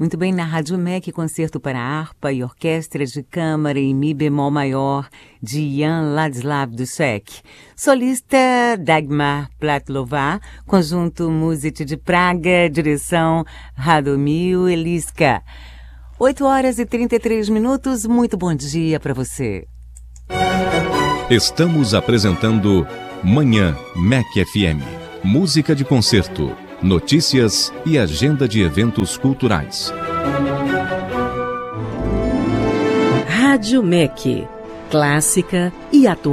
Muito bem, na Rádio MEC, concerto para harpa e orquestra de câmara em mi bemol maior, de Jan Ladislav Dussek. Solista Dagmar Platlová, conjunto Música de Praga, direção Radomil Eliska. 8h33, muito bom dia para você. Estamos apresentando Manhã MEC FM. Música de concerto, notícias e agenda de eventos culturais. Rádio MEC, clássica e atual.